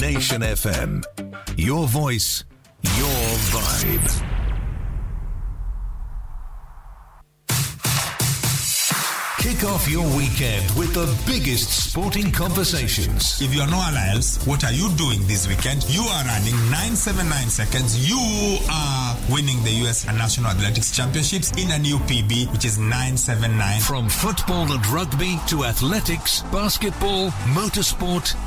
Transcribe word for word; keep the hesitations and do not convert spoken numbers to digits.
Nation F M. Your voice, your vibe. Kick off your weekend with the biggest sporting conversations. If you are nowhere else, what are you doing this weekend? You are running nine seventy-nine seconds. You are winning the U S National Athletics Championships in a new P B, which is nine seventy-nine. From football and rugby to athletics, basketball, motorsport,